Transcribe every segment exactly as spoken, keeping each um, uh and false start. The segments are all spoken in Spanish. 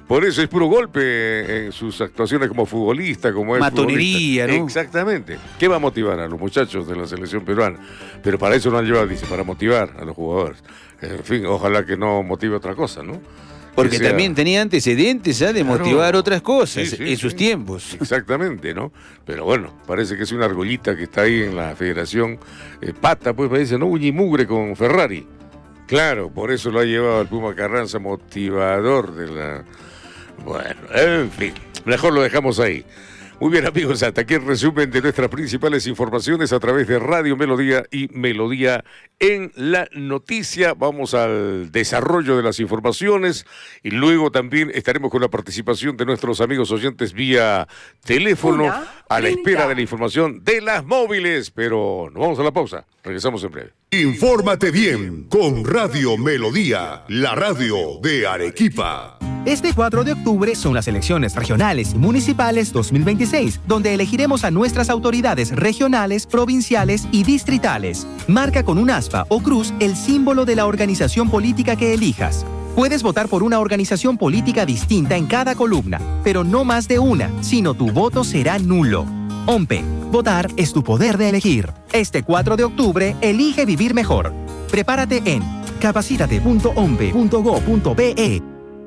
Por eso es puro golpe en sus actuaciones como futbolista, como es matonería, futbolista. ¿no? Exactamente. ¿Qué va a motivar a los muchachos de la selección peruana? Pero para eso no han llevado, dice, para motivar a los jugadores. En fin, ojalá que no motive otra cosa, ¿no? Porque sea... también tenía antecedentes ¿eh? de claro. motivar otras cosas sí, sí, en sí. sus tiempos. Exactamente, ¿no? Pero bueno, parece que es una argollita que está ahí en la federación. Eh, pata, pues me dice, no, uña y mugre con Ferrari. Claro, por eso lo ha llevado el Puma Carranza, motivador de la... Bueno, en fin, mejor lo dejamos ahí. Muy bien, amigos, hasta aquí el resumen de nuestras principales informaciones a través de Radio Melodía y Melodía en la Noticia. Vamos al desarrollo de las informaciones y luego también estaremos con la participación de nuestros amigos oyentes vía teléfono Una, a la treinta. espera de la información de las móviles. Pero nos vamos a la pausa, regresamos en breve. Infórmate bien con Radio Melodía, la radio de Arequipa. Este cuatro de octubre son las elecciones regionales y municipales dos mil veintiséis, donde elegiremos a nuestras autoridades regionales, provinciales y distritales. Marca con un aspa o cruz el símbolo de la organización política que elijas. Puedes votar por una organización política distinta en cada columna, pero no más de una, sino tu voto será nulo. OMPE. Votar es tu poder de elegir. Este cuatro de octubre, elige vivir mejor. Prepárate en capacítate punto ompe punto go punto be.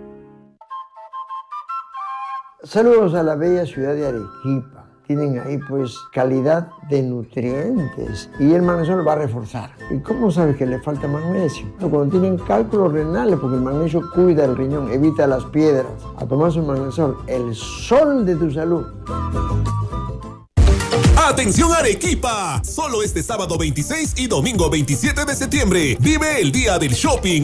Saludos a la bella ciudad de Arequipa. Tienen ahí pues calidad de nutrientes y el magnesio va a reforzar. ¿Y cómo sabes que le falta magnesio? Cuando tienen cálculos renales, porque el magnesio cuida el riñón, evita las piedras. A tomar su magnesol, el sol de tu salud. ¡Atención Arequipa! Solo este sábado veintiséis y domingo veintisiete de septiembre vive el Día del Shopping